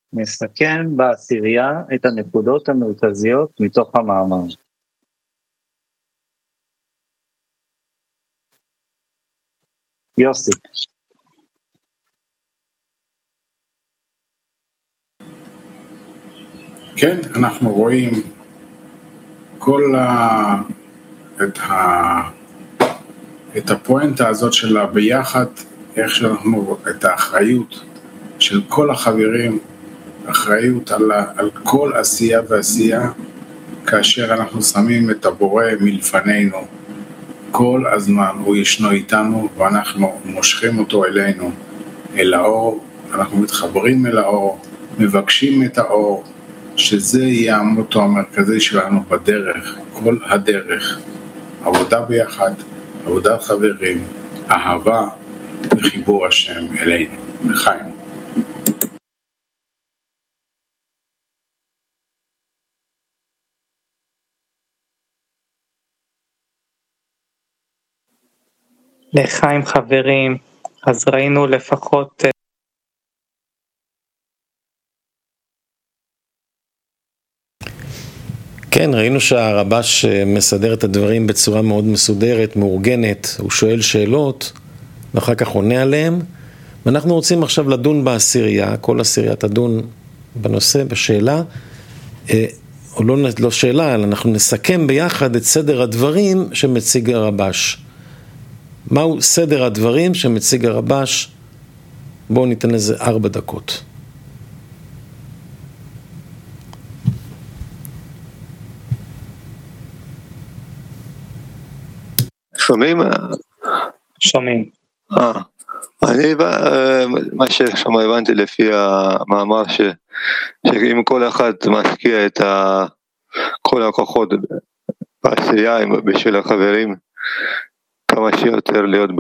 נסכם בעשירייה את הנקודות המרכזיות מתוך המאמר. יוסי. כן, אנחנו רואים את הפואנטה הזאת של הביחד, איך שאנחנו, את האחריות של כל החברים, אחריות על כל עשייה ועשייה, כאשר אנחנו שמים את הבורא מלפנינו, כל הזמן הוא ישנו איתנו ואנחנו מושכים אותו אלינו, אל האור, אנחנו מתחברים אל האור, מבקשים את האור, שזה יהיה המוטו המרכזי שלנו בדרך, כל הדרך, עבודה ביחד, עבודת חברים, אהבה וחיבור השם אלינו. לחיים. לחיים חברים, אז ראינו לפחות כן, ראינו שהרבש מסדר את הדברים בצורה מאוד מסודרת, מאורגנת, הוא שואל שאלות ואחר כך עונה עליהם, ואנחנו רוצים עכשיו לדון בעשירייה, כל עשירייה תדון בנושא, בשאלה, או לא שאלה, אלא אנחנו נסכם ביחד את סדר הדברים שמציג הרבש. מהו סדר הדברים שמציג הרבש? בואו ניתן לזה 4 דקות. שומעים? שומעים. אני, מה ששם הבנתי לפי המאמר, שאם כל אחד משקיע את כל הכוחות בעשייה בשביל החברים, כמה שיותר להיות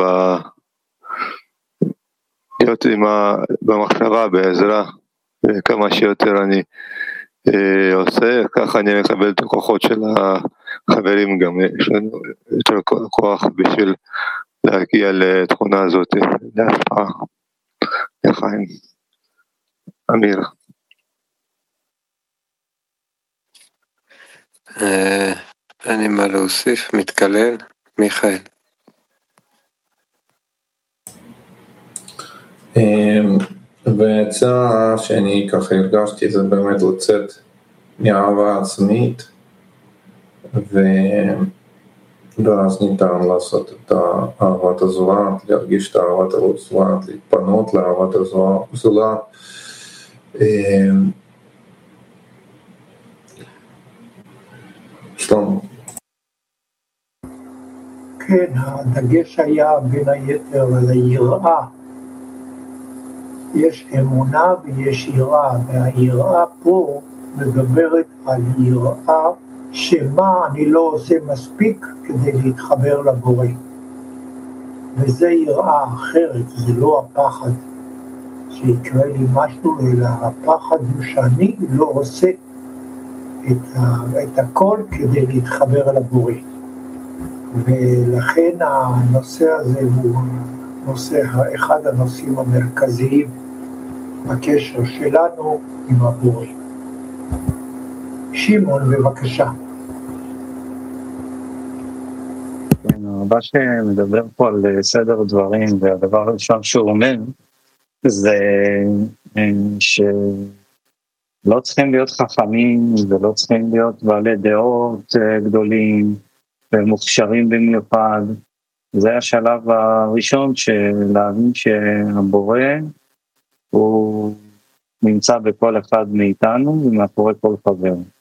במחשבה, בעזרה, וכמה שיותר אני עושה, ככה אני מקבל את הכוחות של החברים, גם יש לנו יותר כוח בשביל להגיע לתכונה הזאת, להשפעה. לחיים. אמיר. אני מה להוסיף, מתקלל, מיכאל. והצעה שאני ככה הרגשתי זה באמת לצאת מאהבה עצמית, ואז ניתן לעשות את אהבת הזולת, להרגיש את אהבת הזולת, להתפנות לאהבת הזולת. שלמה. כן, הדגש היה בין היתר על היראה. יש אמונה ויש יראה, והיראה פה מדברת על יראה שמה אני לא עושה מספיק כדי להתחבר לבורא. וזה יראה אחרת, זה לא הפחד שיקרה לי משהו, אלא הפחד הוא שאני לא עושה את הכל כדי להתחבר לבורא. ולכן הנושא הזה הוא אחד הנושאים המרכזיים בקשר שלנו עם הבורא. שמעון, בבקשה. כן, הרבש מדבר פה על סדר דברים, והדבר הראשון שהוא אומר זה שלא צריכים להיות חכמים ולא צריכים להיות בעלי דעות גדולים ומוכשרים במיוחד. זה השלב הראשון של להבין שהבורא הוא נמצא בכל אחד מאיתנו ומאחורי כל חבר.